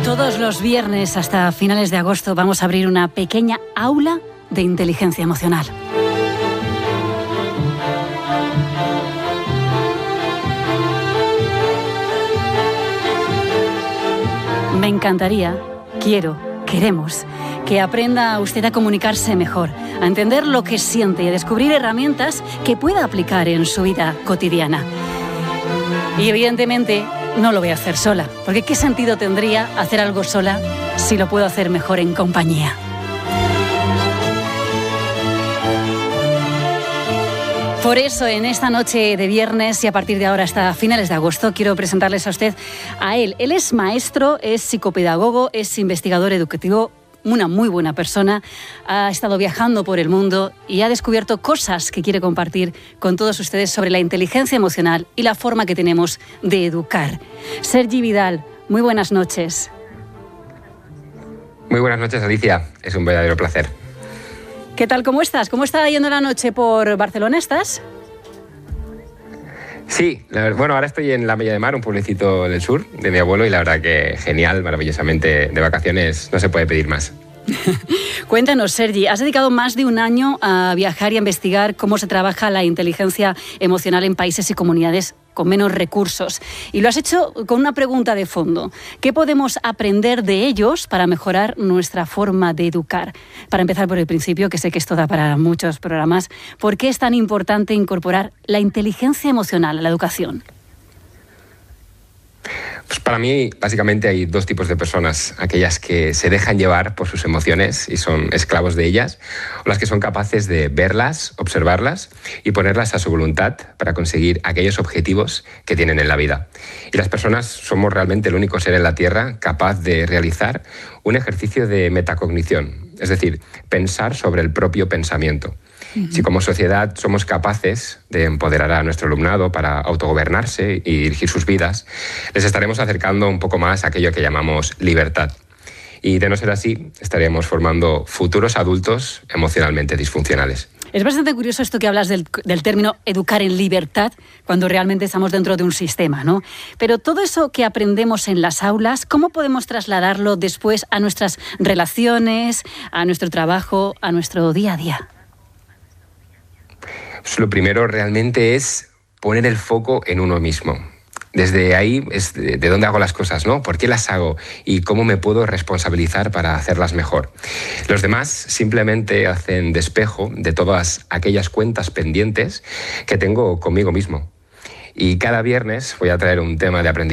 Todos los viernes hasta finales de agosto vamos a abrir una pequeña aula de inteligencia emocional. Me encantaría, queremos que aprenda usted a comunicarse mejor, a entender lo que siente y a descubrir herramientas que pueda aplicar en su vida cotidiana. Y evidentemente no lo voy a hacer sola, porque ¿qué sentido tendría hacer algo sola si lo puedo hacer mejor en compañía? Por eso, en esta noche de viernes y a partir de ahora hasta finales de agosto, quiero presentarles a usted a él. Él es maestro, es psicopedagogo, es investigador educativo, una muy buena persona, ha estado viajando por el mundo y ha descubierto cosas que quiere compartir con todos ustedes sobre la inteligencia emocional y la forma que tenemos de educar. Sergi Vidal, muy buenas noches. Muy buenas noches, Alicia. Es un verdadero placer. ¿Qué tal? ¿Cómo estás? ¿Cómo está yendo la noche por Barcelona? ¿Estás? Sí, bueno, ahora estoy en la Mella de Mar, un pueblecito del sur de mi abuelo, y la verdad que genial, maravillosamente de vacaciones, no se puede pedir más. Cuéntanos, Sergi, has dedicado más de un año a viajar y a investigar cómo se trabaja la inteligencia emocional en países y comunidades con menos recursos. Y lo has hecho con una pregunta de fondo. ¿Qué podemos aprender de ellos para mejorar nuestra forma de educar? Para empezar por el principio, que sé que esto da para muchos programas, ¿por qué es tan importante incorporar la inteligencia emocional a la educación? Pues para mí, básicamente, hay dos tipos de personas. Aquellas que se dejan llevar por sus emociones y son esclavos de ellas, o las que son capaces de verlas, observarlas y ponerlas a su voluntad para conseguir aquellos objetivos que tienen en la vida. Y las personas somos realmente el único ser en la Tierra capaz de realizar un ejercicio de metacognición, es decir, pensar sobre el propio pensamiento. Si como sociedad somos capaces de empoderar a nuestro alumnado para autogobernarse y dirigir sus vidas, les estaremos acercando un poco más a aquello que llamamos libertad. Y de no ser así, estaríamos formando futuros adultos emocionalmente disfuncionales. Es bastante curioso esto que hablas del término educar en libertad, cuando realmente estamos dentro de un sistema, ¿no? Pero todo eso que aprendemos en las aulas, ¿cómo podemos trasladarlo después a nuestras relaciones, a nuestro trabajo, a nuestro día a día? Pues lo primero realmente es poner el foco en uno mismo. Desde ahí es de dónde hago las cosas, ¿no? ¿Por qué las hago? Y cómo me puedo responsabilizar para hacerlas mejor. Los demás simplemente hacen despejo de todas aquellas cuentas pendientes que tengo conmigo mismo. Y cada viernes voy a traer un tema de aprendizaje